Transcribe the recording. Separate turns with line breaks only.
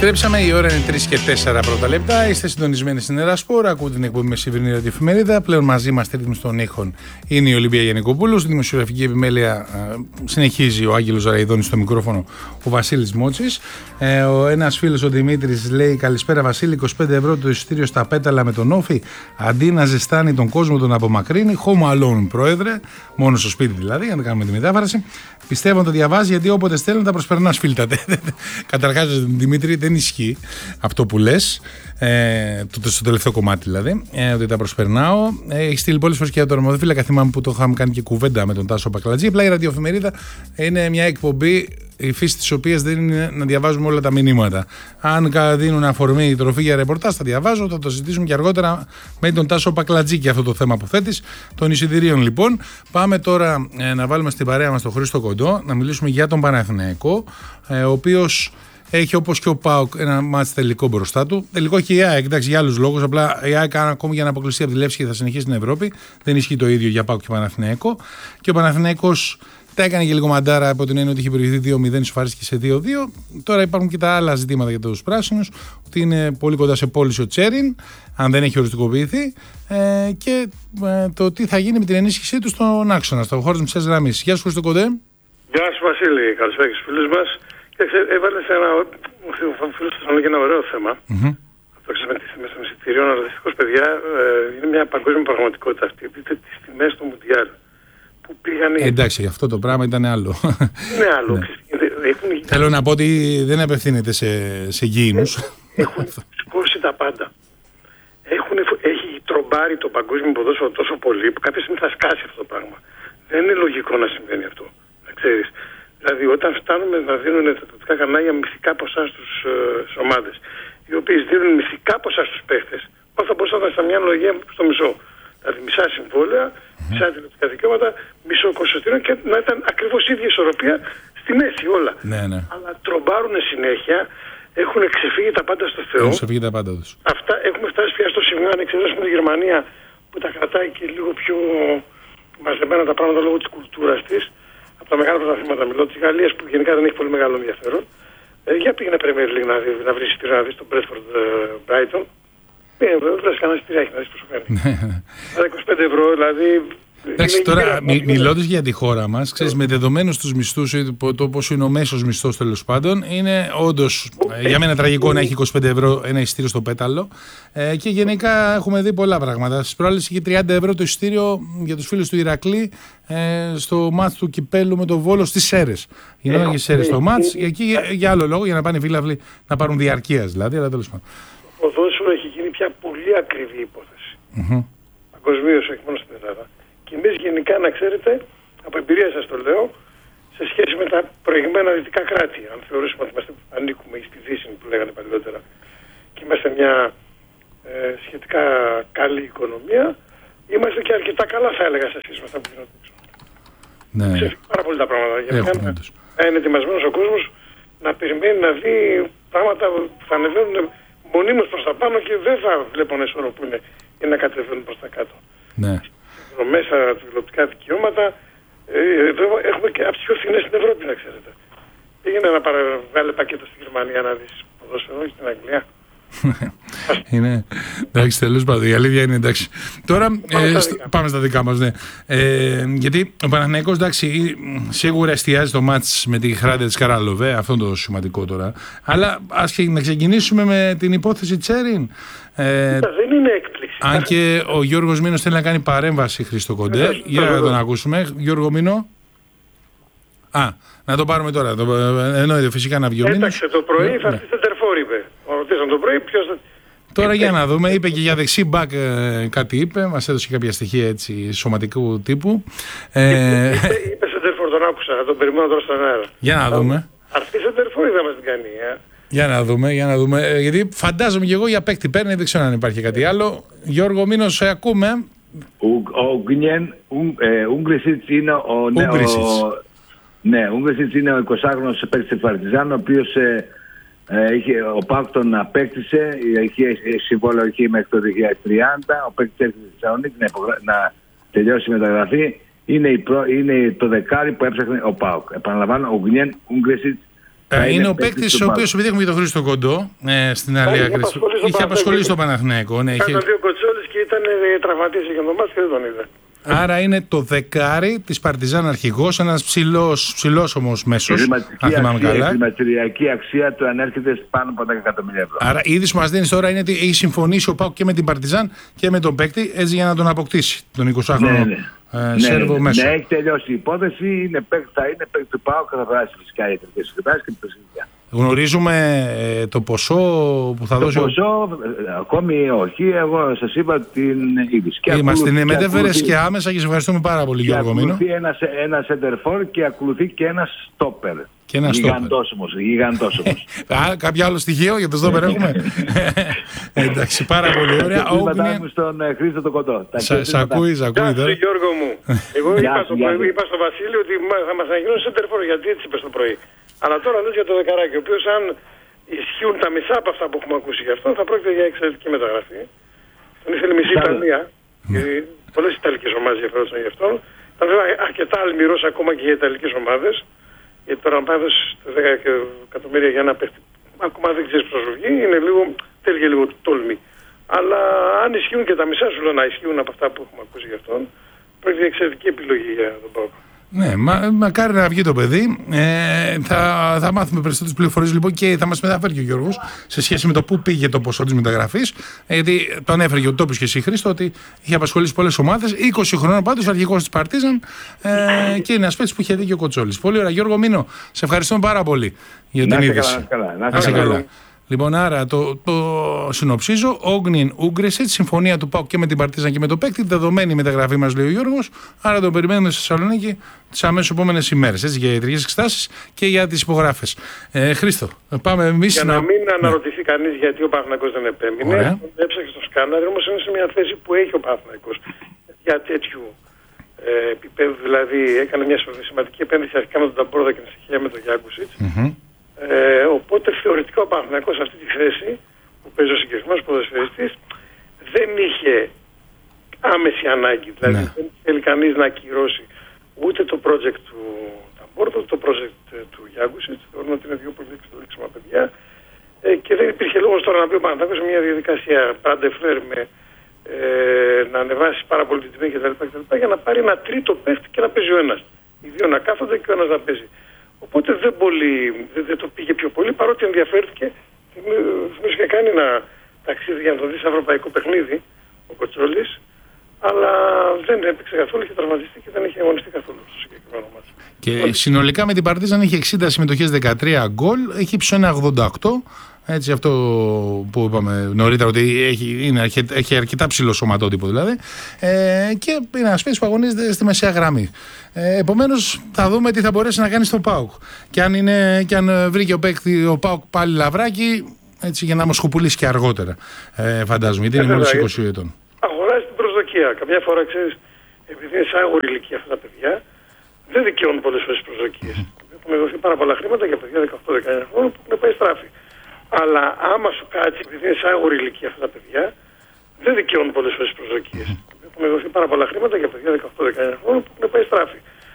Επιστρέψαμε, η ώρα είναι 3 και 4 πρώτα λεπτά. Είστε συντονισμένοι στην Ερασπόρα, ακούτε την εκπομπή Μεσημβρινή Ραδιοεφημερίδα. Πλέον μαζί μας ρύθμιση των ήχων είναι η Ολυμπία Γιαννικοπούλου. Στη δημοσιογραφική επιμέλεια συνεχίζει ο Άγγελος Ραϊδόνης στο μικρόφωνο, ο Βασίλης Μότσης. Ένας φίλος, ο Δημήτρης, λέει: καλησπέρα Βασίλη, 25 ευρώ το εισιτήριο στα πέταλα με τον Όφη. Αντί να ζεστάνει τον κόσμο, τον απομακρύνει. Home alone, πρόεδρε. Μόνο στο σπίτι δηλαδή, αν δεν κάνουμε τη μετάφραση. Πιστεύω να το διαβάζει, γιατί όποτε στέλνουν τα προσπερνά σφίλτατε. Καταρχάς, Δημήτρη, δεν ισχύει αυτό που λες, στο τελευταίο κομμάτι δηλαδή, ότι τα προσπερνάω. Έχει στείλει πολλές φορές και για τον Ορμοδοφύλακα. Θυμάμαι που το είχαμε κάνει και κουβέντα με τον Τάσο Πακλατζή. Απλά η ραδιοεφημερίδα είναι μια εκπομπή, η φύση της οποίας δεν είναι να διαβάζουμε όλα τα μηνύματα. Αν δίνουν αφορμή τροφή για ρεπορτάζ, θα διαβάζω, θα το συζητήσουμε και αργότερα με τον Τάσο Πακλατζή και αυτό το θέμα που θέτεις των εισιτηρίων. Λοιπόν, πάμε τώρα να βάλουμε στην παρέα μας τον Χρήστο Κοντό, να μιλήσουμε για τον Παναθηναϊκό, ο οποίος έχει, όπως και ο ΠΑΟΚ, ένα μάτς τελικό μπροστά του. Τελικό και η ΑΕΚ, εντάξει, για άλλους λόγους. Απλά η ΑΕΚ ακόμη για να αποκλειστεί από τη Λεύσκη και θα συνεχίσει στην Ευρώπη. Δεν ισχύει το ίδιο για ΠΑΟΚ και Παναθηναϊκό. Και ο Παναθηναϊκός τα έκανε και λίγο μαντάρα από την έννοια ότι είχε προηγηθεί 2-0, ισοφαρίστηκε σε 2-2. Τώρα υπάρχουν και τα άλλα ζητήματα για τους πράσινους. Ότι είναι πολύ κοντά σε πώληση ο Τσέριν, αν δεν έχει οριστικοποιηθεί. Και το τι θα γίνει με την ενίσχυσή του στον άξονα, στο χώρο της μισής γραμμής. Γεια σου, Χρήστο Κοντέ.
Γεια σου, Βασίλη. Καλησπέρα και στους φίλους μας. Έβαλες ένα ωραίο θέμα. Αυτό ξέρουμε τις τιμές των εισιτηρίων, αλλά δυστυχώς, παιδιά, είναι μια παγκόσμια πραγματικότητα αυτή. Δείτε τις τιμές του Μουντιάλ που πήγαν.
Εντάξει, αυτό το πράγμα ήταν άλλο.
Είναι άλλο.
Θέλω να πω ότι δεν απευθύνεται σε γήινους.
Έχουν σηκώσει τα πάντα. Έχει τρομπάρει το παγκόσμιο ποδόσφαιρο τόσο πολύ που κάποια στιγμή θα σκάσει αυτό το πράγμα. Δεν είναι λογικό να συμβαίνει αυτό. Να ξέρεις. Δηλαδή, όταν φτάνουμε να δίνουν τα τηλεοπτικά κανάλια μυθικά ποσά στις ομάδες, οι οποίες δίνουν μυθικά ποσά στους παίχτες, θα μπορούσαν να στα μια αναλογία στο μισό. Δηλαδή, μισά συμβόλαια, μισά τηλεοπτικά δικαιώματα, μισό κοσοστήριο και να ήταν ακριβώς η ίδια ισορροπία στη μέση όλα.
Ναι.
Αλλά τρομπάρουν συνέχεια, έχουν ξεφύγει τα πάντα στο Θεό.
Έχουν ξεφύγει τα πάντα τους.
Αυτά έχουμε φτάσει πια στο σημείο, αν εξαιρέσουμε τη Γερμανία που τα κρατάει και λίγο πιο μαζεμένα τα πράγματα λόγω της κουλτούρας της. Από τα μεγάλα πρωταθλήματα μιλώ, της Γαλλίας που γενικά δεν έχει πολύ μεγάλο ενδιαφέρον. Για πήγαινε Premier League να βρει εισιτήριο, να δεις τον Bradford Brighton. Βρες κανένα εισιτήριο, έχει να δεις πόσο κάνει. Δηλαδή 25 ευρώ, δηλαδή.
Εντάξει, τώρα μιλώντας για τη χώρα μας, ξέρεις, με δεδομένους τους μισθούς, το πόσο είναι ο μέσος μισθός τέλος πάντων, είναι όντως για μένα τραγικό να έχει 25 ευρώ ένα εισιτήριο στο πέταλο. Και γενικά έχουμε δει πολλά πράγματα. Στις προάλλες είχε 30 ευρώ το εισιτήριο για τους φίλους του Ηρακλή στο μάτς του Κυπέλου με το Βόλο στις Σέρρες. Γινόταν και Σέρρες στο μάτς, εκεί για άλλο λόγο, για να πάνε φίλαυλοι να πάρουν διαρκείας δηλαδή, αλλά τέλος πάντων.
Το ποδόσφαιρο έχει γίνει πια πολύ ακριβή υπόθεση. Παγκοσμίως, όχι μόνο στην Ελλάδα. Και εμείς γενικά, να ξέρετε, από εμπειρία σας το λέω, σε σχέση με τα προηγμένα δυτικά κράτη, αν θεωρήσουμε ότι ανήκουμε στη Δύση που λέγανε παλιότερα και είμαστε μια σχετικά καλή οικονομία, είμαστε και αρκετά καλά, θα έλεγα, σε σχέση με αυτά που γίνονται έξω.
Ναι.
Ξέρετε πάρα πολύ τα πράγματα. Γενικά είναι ετοιμασμένος ο κόσμος να περιμένει να δει πράγματα που θα ανεβαίνουν μονίμως προς τα πάνω και δεν θα βλέπουν εσώρο που είναι ή να κατεβαίνουν προς τα κάτω.
Ναι.
Μέσα τηλεοπτικά δικαιώματα έχουμε και από τις πιο φθηνές στην Ευρώπη, να ξέρετε. Πήγαινε να βγάλει πακέτο στη Γερμανία να δεις ποδόσφαιρο, όχι στην Αγγλία.
Είναι εντάξει, τέλος πάντων, η αλήθεια είναι εντάξει. Τώρα πάμε στα δικά μας, ναι. Γιατί ο Παναθηναϊκός, εντάξει, σίγουρα εστιάζει το μάτς με τη Χράντε της Καράλοβε, αυτό είναι το σημαντικό τώρα. Αλλά ας να ξεκινήσουμε με την υπόθεση Τσέριν.
Δεν είναι έκπληξη.
Αν και ο Γιώργος Μήνος θέλει να κάνει παρέμβαση, Χρήστο Κοντέ. Για να τον ακούσουμε. Γιώργο Μήνο. Να το πάρουμε τώρα. Εννοείται φυσικά να βγει ο Μήνος.
Έταξε το πρωί, θα έρθει σεντερφόρ, είπε. Ρωτήσαν το πρωί, ποιος θα.
Τώρα για να δούμε, είπε και για δεξί μπακ κάτι είπε, μας έδωσε κάποια στοιχεία έτσι σωματικού τύπου.
Είπε σεντερφόρ, τον άκουσα, θα τον περιμένω τώρα στον αέρα.
Για να δούμε.
Αυτή σεντερφόρ θα μας την κάνει.
Για να δούμε, γιατί φαντάζομαι και εγώ για παίκτη παίρνει, δεν ξέρω αν υπάρχει κάτι άλλο. Γιώργο Μήνο, σε ακούμε.
Ο Γκνιέν Ούγκρισιτς είναι ο Ούγκρισιτς είναι ο 20χρονος παίκτης της Παρτιζάν, ο οποίος ο ΠΑΟΚ τον απέκτησε, είχε συμβόλαιο εκεί μέχρι το 2030, ο παίκτης έρχεται στη Θεσσαλονίκη να τελειώσει η μεταγραφή. Είναι το δεκάρι που έψαχνε ο ΠΑΟΚ. Επαναλαμβάνω, ο Γκνιέν Ούγκρισιτς
Είναι ο παίκτης ο οποίος, επειδή έχουμε και τον Χρήστο Κοντό στην Αλία Κρήτη, είχε απασχολήσει τον Παναθηναϊκό.
Ήταν δύο Κοτσόλης και ήταν τραυματίας για το μάτς και δεν τον είδε.
Άρα είναι το δεκάρι της Παρτιζάν αρχηγός, ένας ψηλός όμως μέσος, αν θυμάμαι καλά.
Η χρηματιστηριακή αξία του ανέρχεται πάνω από 10 εκατομμύρια ευρώ.
Άρα η είδηση που μας δίνεις τώρα είναι ότι έχει συμφωνήσει ο ΠΑΟΚ και με την Παρτιζάν και με τον παίκτη, έτσι για να τον αποκτήσει, τον 20χρονο Σέρβο μέσο.
Ναι, έχει τελειώσει η υπόθεση, θα είναι παίκτη του ΠΑΟΚ και θα περάσει φυσικά οι εταιρικές εξετάσεις και την προσφυγιά.
Γνωρίζουμε το ποσό που θα δώσει.
Το ποσό ακόμη όχι, εγώ σας είπα την είδηση.
Είμαστε την μετέφερες και άμεσα και σε ευχαριστούμε πάρα πολύ, Γιώργο Μήνο.
Ακολουθεί ένα center for και ακολουθεί και ένα stopper. Γιγαντόσωμος.
Κάποιο άλλο στοιχείο για το stopper έχουμε? Εντάξει, πάρα πολύ ωραία.
Μου στον Χρήστο το Κοντό.
Σ' ακούει τώρα.
Γιώργο μου. Εγώ είπα στο Βασίλη ότι θα μας αναγγείλουν center for, γιατί έτσι είπες το πρωί. Αλλά τώρα λες για το δεκαράκι, ο οποίος αν ισχύουν τα μισά από αυτά που έχουμε ακούσει γι' αυτό, θα πρόκειται για εξαιρετική μεταγραφή. Τον ήθελε μισή Ιταλία. Πολλές Ιταλικές ομάδες ενδιαφέρονταν γι' αυτό. Ήταν βέβαια αρκετά αλμυρός ακόμα και για Ιταλικές ομάδες. Γιατί τώρα αν πάει 10 εκατομμύρια για ένα παίχτη, ακόμα δεν ξέρεις πώς θα βγει, είναι λίγο, τέλει λίγο τόλμη. Αλλά αν ισχύουν και τα μισά, σου λέω να ισχύουν από αυτά που έχουμε ακούσει γι' αυτόν, πρόκειται για εξαιρετική επιλογή για τον ΠΑΟΚ.
Ναι, μακάρι να βγει το παιδί. Θα μάθουμε περισσότερες πληροφορίες λοιπόν και θα μας μεταφέρει και ο Γιώργος σε σχέση με το πού πήγε το ποσό της μεταγραφής. Γιατί το ανέφερε και ο Τόπιος και εσύ, Χρήστο, ότι είχε απασχολήσει πολλές ομάδες. 20 χρόνων πάντως αρχηγός της Παρτίζαν και είναι ένας παίκτης που είχε δει και ο Κοτσόλης. Πολύ ωραία, Γιώργο Μήνο. Σε ευχαριστούμε πάρα πολύ για την είδηση.
Να είσαι καλά.
Λοιπόν, άρα το συνοψίζω. Όγνιν Ούγκρεσιτ, συμφωνία του ΠΑΟΚ και με την Παρτίζαν και με το παίκτη. Δεδομένη η μεταγραφή μας, λέει ο Γιώργος. Άρα τον περιμένουμε στη Θεσσαλονίκη τις αμέσως επόμενες ημέρες. Έτσι, για ιατρικές εξετάσεις και για τις υπογράφες. Χρήστο, πάμε εμείς.
Για να μην αναρωτηθεί κανείς γιατί ο Παναθηναϊκός δεν επέμεινε. Έψαξε στο σκάναρ, όμως είναι σε μια θέση που έχει ο Παναθηναϊκός για τέτοιου επίπεδου. Δηλαδή έκανε μια σημαντική επένδυση αρχικά με τον Ταμπόρδα και συνεχεία με τον Γιάκουσιτ. Οπότε θεωρητικά ο Παναθηναϊκός σε αυτή τη θέση που παίζει ο συγκεκριμένος ποδοσφαιριστής δεν είχε άμεση ανάγκη. Δηλαδή δεν θέλει κανείς να ακυρώσει ούτε το project του Ταμπόρδα, ούτε το project του Γιάκουσιτ. Θεωρούν ότι είναι δύο πολύ εξελίξιμα παιδιά και δεν υπήρχε λόγος τώρα να πει ο Παναθηναϊκός σε μια διαδικασία πραντεφλέρ με να ανεβάσει πάρα πολύ την τιμή κτλ. Για να πάρει ένα τρίτο παίχτη και να παίζει ο ένας. Οι δύο να κάθονται και ο ένας να παίζει. Οπότε δεν το πήγε πιο πολύ, παρότι ενδιαφέρθηκε. Θυμίζω είχε κάνει ένα ταξίδι για να το δει σε ευρωπαϊκό παιχνίδι ο Κοτσόλης, αλλά δεν έπαιξε καθόλου, είχε τραυματιστεί και δεν είχε αγωνιστεί καθόλου στο συγκεκριμένο μάτσο. Και
συνολικά με την Παρτίζαν είχε 60 συμμετοχές, 13 γκολ, έχει ύψος 1,88. Έτσι, αυτό που είπαμε νωρίτερα, ότι έχει αρκετά ψηλό σωματότυπο δηλαδή. Και είναι ένας παίκτης που αγωνίζεται στη μεσαία γραμμή. Επομένως, θα δούμε τι θα μπορέσει να κάνει στο ΠΑΟΚ. Και αν βρει και ο ΠΑΟΚ πάλι λαβράκι, έτσι, για να μοσχοπουλήσει και αργότερα, φαντάζομαι, γιατί είναι μόλις 20 ετών.
Αγοράζει την προσδοκία. Καμιά φορά, ξέρεις, επειδή είναι σε άγορη ηλικία αυτά τα παιδιά, δεν δικαιώνουν πολλές φορές προσδοκίες. Έχουν δοθεί πάρα πολλά χρήματα για παιδιά 18-19 χρόνων που έχουν πάει στράφη. Αλλά άμα σου κάτσει, επειδή είναι σε άγορη ηλικία αυτά τα παιδιά, δεν δικαιώνουν πολλές φορές προσδοκίες. Έχουν δοθεί πάρα πολλά χρήματα για παιδιά 18-19 χρόνων που έχουν πάει στράφη.